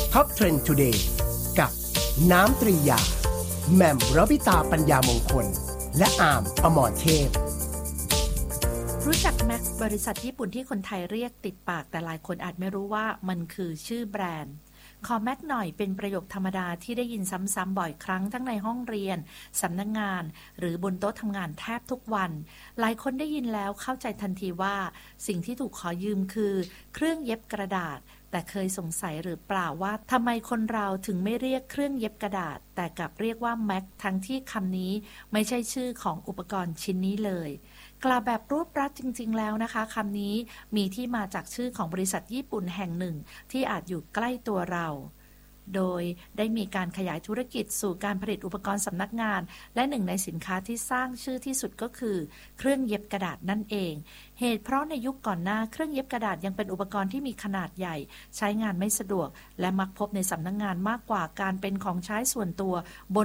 Top Trend Today กับน้ำตรียาแหม่มรบิตาปัญญามงคลและอาร์มอมรเทพรู้จักแม็กบริษัทญี่ปุ่นที่คนไทยเรียกติดปากแต่หลายคนอาจไม่รู้ว่ามันคือชื่อแบรนด์ขอแม็กหน่อยเป็นประโยคธรรมดาที่ได้ยินซ้ำๆบ่อยครั้งทั้งในห้องเรียนสำนักงานหรือบนโต๊ะทำงานแทบทุกวันหลายคนได้ยินแล้วเข้าใจทันทีว่าสิ่งที่ถูกขอยืมคือเครื่องเย็บกระดาษแต่เคยสงสัยหรือเปล่าว่าทำไมคนเราถึงไม่เรียกเครื่องเย็บกระดาษแต่กลับเรียกว่าแม็กทั้งที่คำนี้ไม่ใช่ชื่อของอุปกรณ์ชิ้นนี้เลยกล่าวแบบรวบรัดจริงๆแล้วนะคะคำนี้มีที่มาจากชื่อของบริษัทญี่ปุ่นแห่งหนึ่งที่อาจอยู่ใกล้ตัวเราโดยได้มีการขยายธุรกิจสู่การผลิตอุปกรณ์สำนักงานและหนึ่งในสินค้าที่สร้างชื่อที่สุดก็คือเครื่องเย็บกระดาษนั่นเองเหตุเพราะในยุคก่อนหน้าเครื่องเย็บกระดาษยังเป็นอุปกรณ์ที่มีขนาดใหญ่ใช้งานไม่สะดวกและมักพบในสำนักงานมากกว่าการเป็นของใช้ส่วนตัวบน